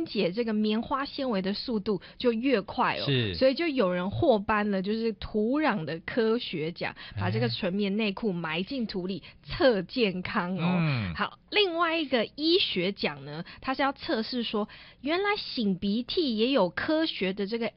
解这个棉花纤维的速度就越快哦。 是， 所以就有人获颁了就是土壤的科学奖，把这个纯棉内裤埋进土里测健康哦。好，另外一个医学奖呢，它是要测试说，原来擤鼻涕也有科学的这个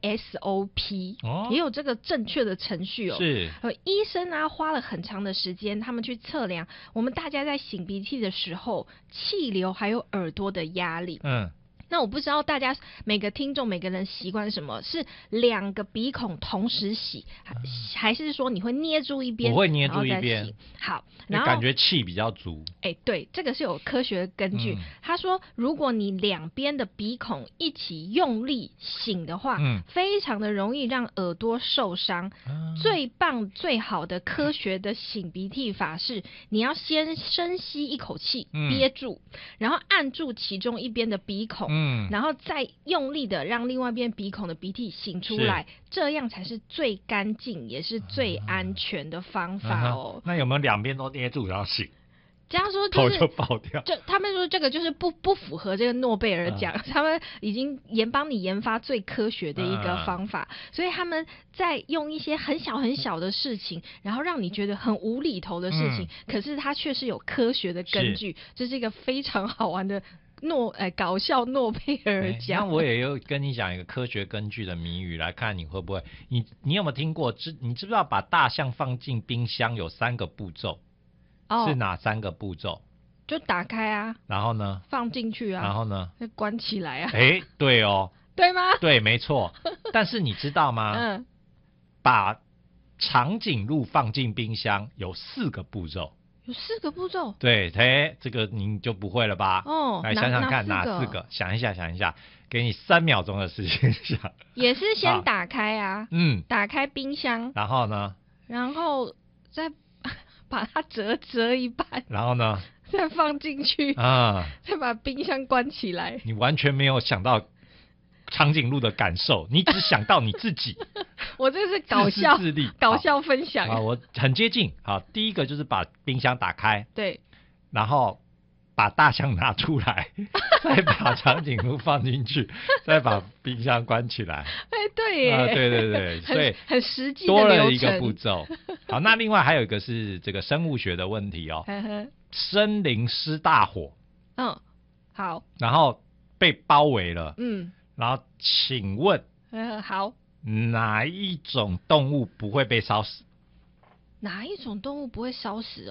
SOP，也有这个正确的程序哦。 是， 医生啊花了很长的时间，他们去测量我们大家在擤鼻涕的时候气流还有耳朵的压力。那我不知道大家每个听众每个人习惯什么，是2个鼻孔同时洗，还是说你会捏住一边？ 我会捏住一边。 好，然后感觉气比较足。 对，这个是有科学根据。他说，如果你2边的鼻孔一起用力擤的话，非常的容易让耳朵受伤。最棒最好的科学的擤鼻涕法是，你要先深吸一口气，憋住，然后按住其中一边的鼻孔。然后再用力的让另外一边鼻孔的鼻涕擤出来，这样才是最干净也是最安全的方法哦。 那有没有2边都捏住然后擤？ 这样说头就爆掉。 他们说这个就是不符合这个诺贝尔奖，他们已经帮你研发最科学的一个方法，所以他们在用一些很小很小的事情，然后让你觉得很无厘头的事情，可是它却是有科学的根据，这是一个非常好玩的搞笑诺贝尔奖。 那我也有跟你讲一个科学根据的谜语，来看你会不会。你有没有听过？你知不知道把大象放进冰箱有3个步骤？是哪3个步骤？ 就打开啊， 然后呢？ 放进去啊， 然后呢？ 关起来啊。 对哦。 对吗？ 对，没错。但是你知道吗？把长颈鹿放进冰箱有4个步骤。 有4个步骤？ 对，这个你就不会了吧？来想想看哪4个？想一下，给你3秒钟的时间想。 也是先打开啊，打开冰箱， 然后呢？ 然后再把它折一半， 然后呢？ 再放进去再把冰箱关起来。 你完全没有想到长颈鹿的感受，你只想到你自己。 我这是搞笑自利搞笑分享我很接近。好，第一个就是把冰箱打开， 对， 然后把大象拿出来再把长颈鹿放进去再把冰箱关起来。 对耶， 对，所以很实际的流程， 多了一个步骤。好，那另外还有一个是这个生物学的问题哦。森林失大火， 好， 然后被包围了，然后请问好， 哪一种动物不会被烧死？ 哪一种动物不会烧死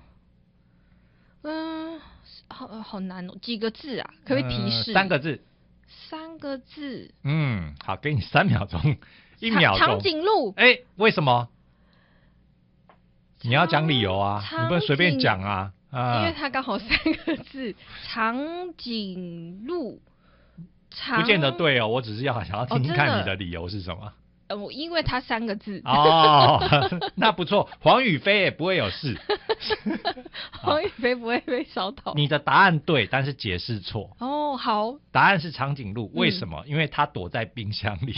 好难哦，几个字啊？可不可以提示？3 个字。 3个字。 好，给你3秒钟，1秒钟。 长颈鹿。 为什么？你要讲理由啊，你不能随便讲啊。 因为它刚好3个字，长颈鹿。 不见得对哦，我只是想要听听看你的理由是什么。 因为它3个字。 那不错，黄宇飞也不会有事。 黄宇飞不会被烧到。 你的答案对，但是解释错。 好。 答案是长颈鹿，为什么？因为它躲在冰箱里。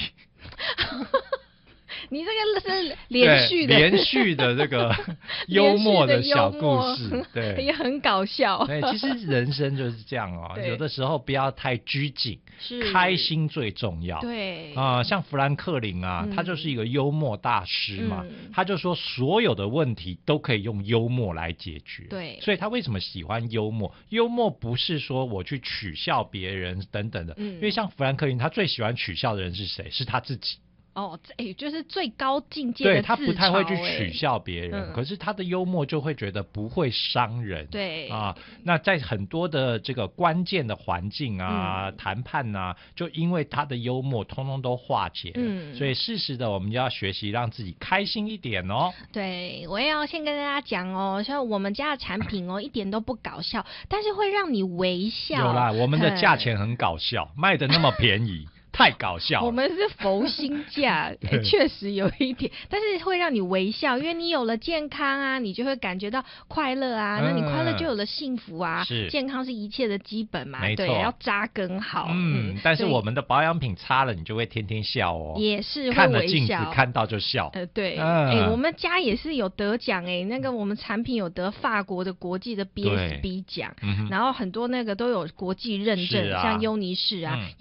你这个是连续的这个幽默的小故事，对， 也很搞笑。 对，其实人生就是这样有的时候不要太拘谨，开心最重要。 对像富兰克林他就是一个幽默大师嘛，他就说所有的问题都可以用幽默来解决。 对， 所以他为什么喜欢幽默？幽默不是说我去取笑别人等等的，因为像富兰克林，他最喜欢取笑的人是谁？是他自己。 就是最高境界的自嘲。 对，他不太会去取笑别人，可是他的幽默就会觉得不会伤人。 对那在很多的这个关键的环境谈判就因为他的幽默通通都化解了。所以适时的我们就要学习让自己开心一点哦。 对，我也要先跟大家讲像我们家的产品一点都不搞笑，但是会让你微笑。 有啦，我们的价钱很搞笑，卖的那么便宜。太搞笑了， 我们是佛心价确实有一点，但是会让你微笑，因为你有了健康你就会感觉到快乐那你快乐就有了幸福健康是一切的基本嘛，对，要扎根好。 但是我们的保养品擦了，你就会天天笑也是会微笑， 看了镜子看到就笑。 对，我们家也是有得奖那个我们产品有得法国的国际的 BSB 奖，然后很多那个都有国际认证，像优尼士